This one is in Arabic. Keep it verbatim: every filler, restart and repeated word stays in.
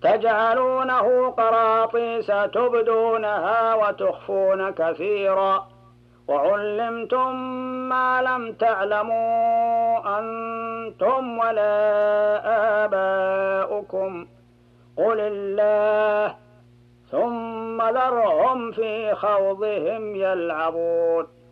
تجعلونه قراطيس تبدونها وتخفون كثيرا وعلمتم ما لم تعلموا أنتم ولا آباؤكم قل الله ثم ذرهم في خوضهم يلعبون.